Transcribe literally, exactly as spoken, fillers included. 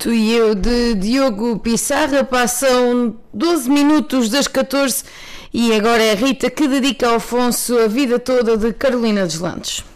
Tu e eu, de Diogo Pissarra. Passam doze minutos das catorze e agora é a Rita que dedica ao Afonso a vida toda de Carolina Deslandes.